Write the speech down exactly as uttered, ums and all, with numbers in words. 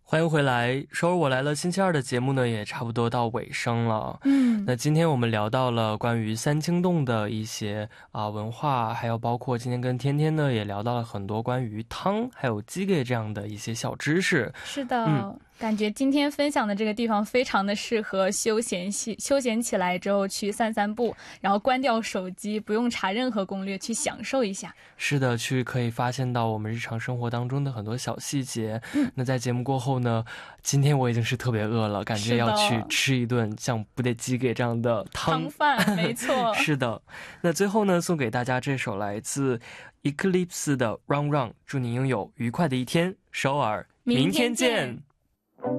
欢迎回来，首尔我来了星期二的节目呢也差不多到尾声了。 嗯， 那今天我们聊到了关于三清洞的一些啊、文化，还有包括今天跟天天呢也聊到了很多关于汤还有鸡给这样的一些小知识。 是的、 嗯感觉今天分享的这个地方非常的适合休闲系休闲起来之后去散散步，然后关掉手机，不用查任何攻略，去享受一下。 是的，去可以发现到我们日常生活当中的很多小细节。 嗯那在节目过后呢，今天我已经是特别饿了，感觉要去吃一顿像不得鸡给这样的汤汤饭，没错。 是的，那最后呢，送给大家这首来自 Eclipse 的 Run Run， 祝你拥有愉快的一天，首尔，明天见。